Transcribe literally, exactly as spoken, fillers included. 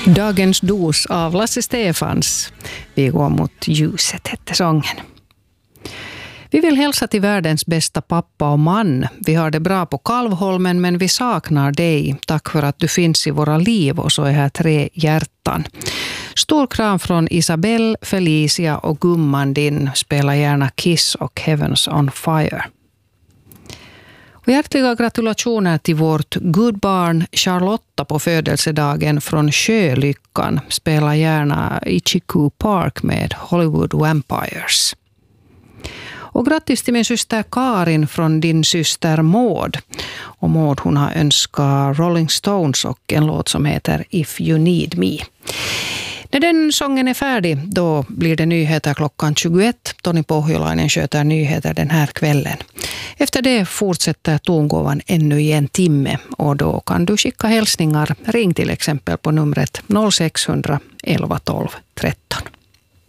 Dagens dos av Lasse Stefans. Vi går mot ljuset, hette sången. Vi vill hälsa till världens bästa pappa och man. Vi har det bra på Kalvholmen, men vi saknar dig. Tack för att du finns i våra liv, och så är här tre hjärtan. Stor kram från Isabelle, Felicia och gumman din. Spela gärna Kiss och Heavens on Fire. Och hjärtliga gratulationer till vårt gudbarn Charlotta på födelsedagen från Sjölyckan. Spela gärna Ichiku Park med Hollywood Vampires. Och grattis till min syster Karin från din syster Maud. Och Maud, hon har önskat Rolling Stones och en låt som heter If You Need Me. När den sången är färdig, då blir det nyheter klockan tjugoett. Toni Pohjolainen sköter nyheter den här kvällen. Efter det fortsätter tongåvan ännu i en timme, och då kan du skicka hälsningar. Ring till exempel på numret noll sex hundra elva tolv trettio.